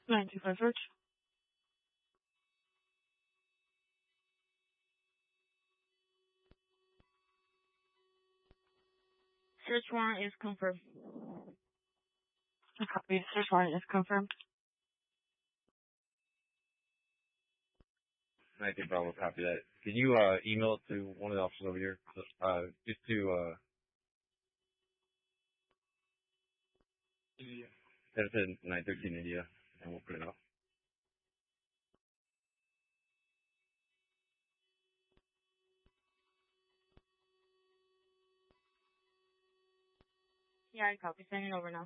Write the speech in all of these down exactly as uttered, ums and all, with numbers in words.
nine two five search. Search warrant is confirmed. Copy. Search warrant is confirmed. I think Bravo copy that. Can you uh, email it to one of the officers over here? Uh, just to uh, India. That's in nine thirteen India, and we'll put it up. Yeah, I copy. Send it over now.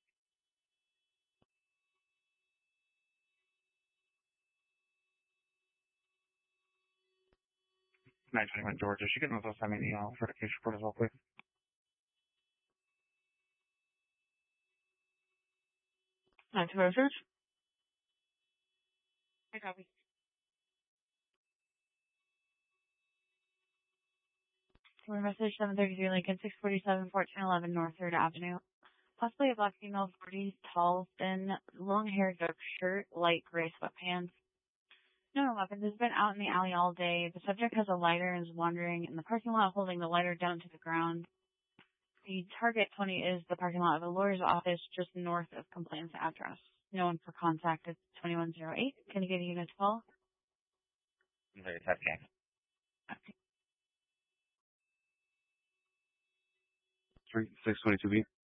nine twenty-one Georgia. She can also send me an email for the case report as well, please. nine two five search. I copy. We're message seven thirty-three Lincoln, six forty-seven, fourteen eleven North third Avenue. Possibly a black female, forties, tall, thin, long hair, dark shirt, light gray sweatpants. No weapons. Has been out in the alley all day. The subject has a lighter and is wandering in the parking lot holding the lighter down to the ground. The target twenty is the parking lot of a lawyer's office just north of complainant's address. No one for contact. It's twenty-one oh eight. Can you get a unit twelve? Okay, that's okay. Okay. Three six twenty two B.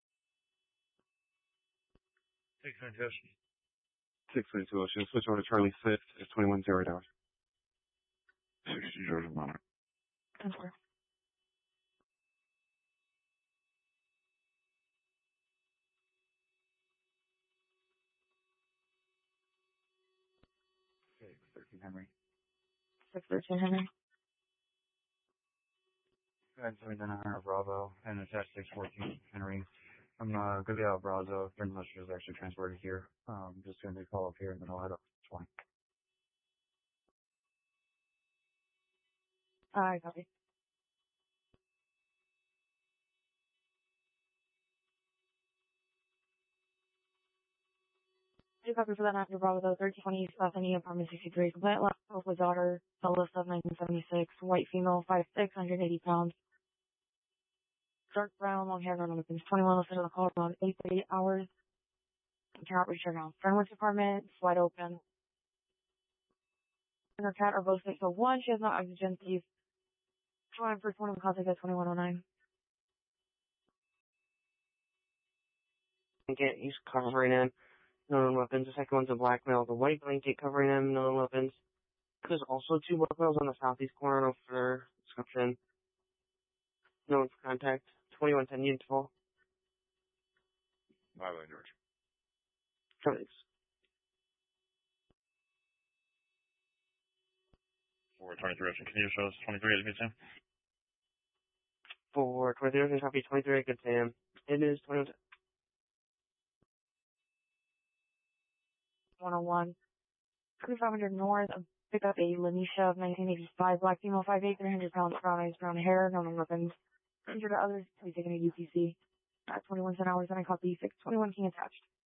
Six twenty-two. Six twenty two Ocean. Switch over to Charlie Six. It's twenty one zero hours. Sixty Georgia Monarch. That's where. Six thirteen Henry. Six thirteen Henry. Guys, I'm in uh, Bravo and it's at six fourteen Henry. I'm uh, gonna be out of Bravo. Friend Lusher is actually transported here. Um, just gonna do a call up here and then I'll head up to twenty. I copy. Two copy for that after Bravo, though. thirteen twenty South Indian Apartment sixty-three. Complaint left off with daughter, fellow of nineteen seventy-six, white female, five six, one hundred eighty pounds. Dark brown, long hair, no weapons. twenty-one listed on the call around eight to eight hours. Cannot reach her now. Friendly's apartment, it's wide open. And her cat are both six oh one. She has no exigencies. Trying for twenty-one contact at twenty-one oh nine. Blanket, he's covering him. No known weapons. The second one's a black male with a white blanket covering him. No known weapons. There's also two black males on the southeast corner of the description. No one for contact. twenty-one ten units full. Bye bye, George. Thanks. For twenty-three Ocean, can you show us twenty-three as a good Sam? For twenty-three Ocean, copy twenty-three, good Sam. It is twenty-one one oh one. twenty-five hundred North, pick up a Lanisha of nineteen eighty-five, black female, five eight, three hundred pounds, brown eyes, brown hair, no known weapons. Injured to others, to be taken to U P C. At twenty-one ten hours, and I copy six twenty-one King attached.